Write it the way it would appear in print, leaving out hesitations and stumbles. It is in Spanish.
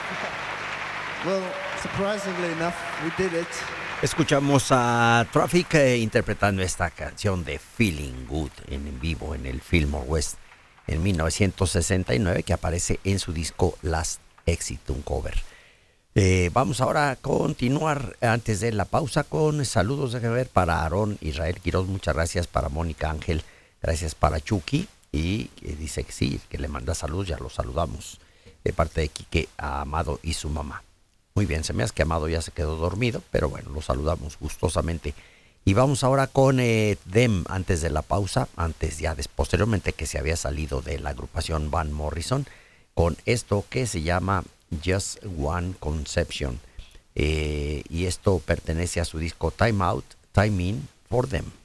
Well, surprisingly enough, we did it. Escuchamos a Traffic interpretando esta canción de Feeling Good en vivo en el Fillmore West en 1969, que aparece en su disco Last Exit, un cover. Vamos ahora a continuar antes de la pausa con saludos de ver para Aarón Israel Quiroz, muchas gracias, para Mónica Ángel, gracias para Chucky, y dice que sí, que le manda saludos, ya lo saludamos, de parte de Quique a Amado y su mamá. Muy bien, se me hace que Amado ya se quedó dormido, pero bueno, lo saludamos gustosamente. Y vamos ahora con Them antes de la pausa, posteriormente que se había salido de la agrupación Van Morrison, con esto que se llama Just One Conception. Y esto pertenece a su disco Time Out, Time In for Them.